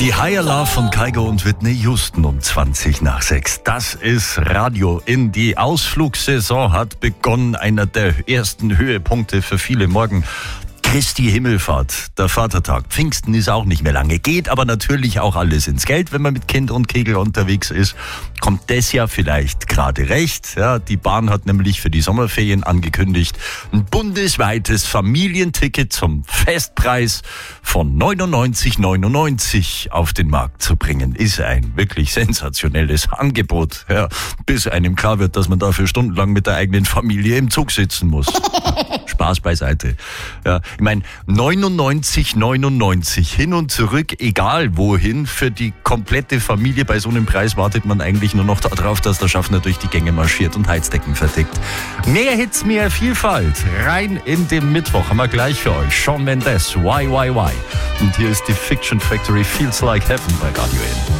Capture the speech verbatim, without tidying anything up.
Die Higher Love von Kygo und Whitney Houston um zwanzig nach sechs. Das ist Radio in. Die Ausflugssaison hat begonnen. Einer der ersten Höhepunkte für viele morgen. Christi Himmelfahrt, der Vatertag. Pfingsten ist auch nicht mehr lange. Geht aber natürlich auch alles ins Geld, wenn man mit Kind und Kegel unterwegs ist. Kommt das ja vielleicht gerade recht. Ja, die Bahn hat nämlich für die Sommerferien angekündigt, ein bundesweites Familienticket zum Festpreis von neunundneunzig neunundneunzig auf den Markt zu bringen. Ist ein wirklich sensationelles Angebot. Ja, bis einem klar wird, dass man dafür stundenlang mit der eigenen Familie im Zug sitzen muss. Spaß beiseite. Ja, ich meine, neunundneunzig neunundneunzig hin und zurück, egal wohin, für die komplette Familie. Bei so einem Preis wartet man eigentlich nur noch darauf, dass der Schaffner durch die Gänge marschiert und Heizdecken verdeckt. Mehr Hits, mehr Vielfalt. Rein in den Mittwoch haben wir gleich für euch. Shawn Mendes, Why, Why, Why. Und hier ist die Fiction Factory, Feels Like Heaven bei Radio N.